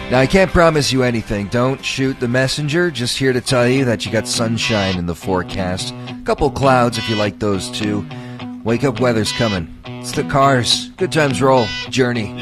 Now, I can't promise you anything. Don't shoot the messenger. Just here to tell you that you got sunshine in the forecast. Couple clouds if you like those too. Wake up weather's coming. It's the Cars. Good times roll. Journey.